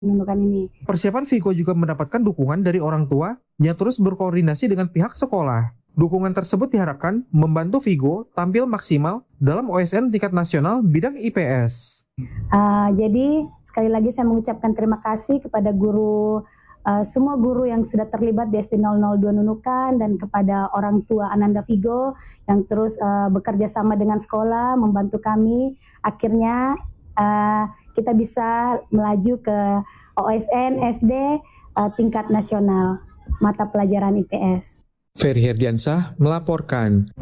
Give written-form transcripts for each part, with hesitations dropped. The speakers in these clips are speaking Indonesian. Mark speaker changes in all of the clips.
Speaker 1: Nunukan ini.
Speaker 2: Persiapan Vigo juga mendapatkan dukungan dari orang tua yang terus berkoordinasi dengan pihak sekolah. Dukungan tersebut diharapkan membantu Vigo tampil maksimal dalam OSN tingkat nasional bidang IPS.
Speaker 1: Jadi sekali lagi saya mengucapkan terima kasih kepada guru, semua guru yang sudah terlibat di SD 002 Nunukan dan kepada orang tua Ananda Vigo yang terus bekerja sama dengan sekolah membantu kami. Akhirnya kita bisa melaju ke OSN SD tingkat nasional mata pelajaran IPS.
Speaker 2: Ferry Herdiansah melaporkan.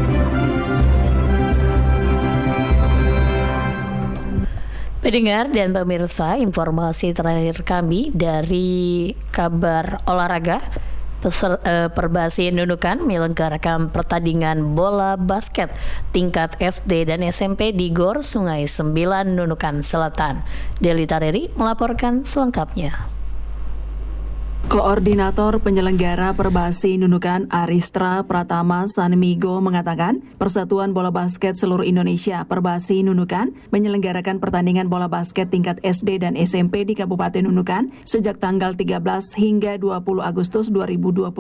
Speaker 3: Pendengar dan pemirsa, informasi terakhir kami dari kabar olahraga. Perbasi Nunukan menyelenggarakan pertandingan bola basket tingkat SD dan SMP di Gor Sungai 9 Nunukan Selatan. Deli Tareri melaporkan selengkapnya.
Speaker 4: Koordinator penyelenggara Perbasi Nunukan Aristra Pratama Sanmigo mengatakan Persatuan Bola Basket Seluruh Indonesia Perbasi Nunukan menyelenggarakan pertandingan bola basket tingkat SD dan SMP di Kabupaten Nunukan sejak tanggal 13 hingga 20 Agustus 2026.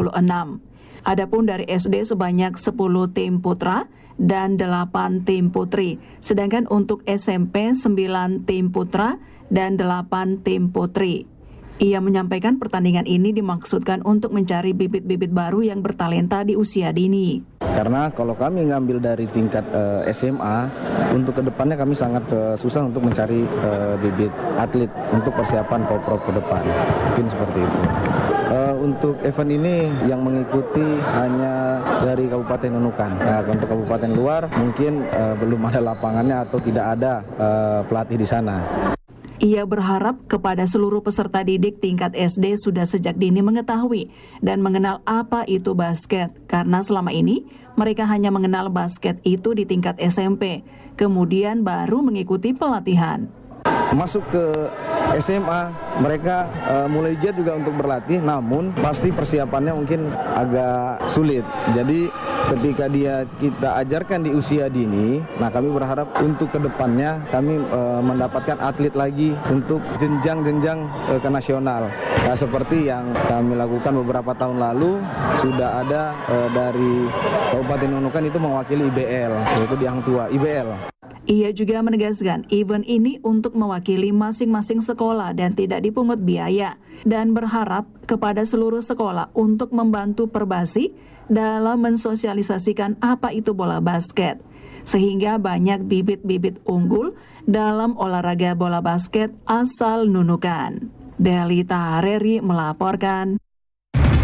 Speaker 4: Adapun dari SD sebanyak 10 tim putra dan 8 tim putri, sedangkan untuk SMP 9 tim putra dan 8 tim putri. Ia menyampaikan pertandingan ini dimaksudkan untuk mencari bibit-bibit baru yang bertalenta di usia dini.
Speaker 5: Karena kalau kami ngambil dari tingkat SMA, untuk kedepannya kami sangat susah untuk mencari bibit atlet untuk persiapan Pro ke depan. Mungkin seperti itu. Untuk event ini yang mengikuti hanya dari Kabupaten Nunukan. Nah, untuk kabupaten luar mungkin belum ada lapangannya atau tidak ada pelatih di sana.
Speaker 4: Ia berharap kepada seluruh peserta didik tingkat SD sudah sejak dini mengetahui dan mengenal apa itu basket, karena selama ini mereka hanya mengenal basket itu di tingkat SMP, kemudian baru mengikuti pelatihan.
Speaker 5: Masuk ke SMA, mereka mulai giat juga untuk berlatih, namun pasti persiapannya mungkin agak sulit. Jadi ketika kita ajarkan di usia dini, nah kami berharap untuk kedepannya kami mendapatkan atlet lagi untuk jenjang-jenjang ke nasional. Nah, seperti yang kami lakukan beberapa tahun lalu, sudah ada dari Kabupaten Nunukan itu mewakili IBL, yaitu di Hang Tua, IBL.
Speaker 4: Ia juga menegaskan event ini untuk mewakili masing-masing sekolah dan tidak dipungut biaya, dan berharap kepada seluruh sekolah untuk membantu Perbasi dalam mensosialisasikan apa itu bola basket, sehingga banyak bibit-bibit unggul dalam olahraga bola basket asal Nunukan. Deli Tareri melaporkan.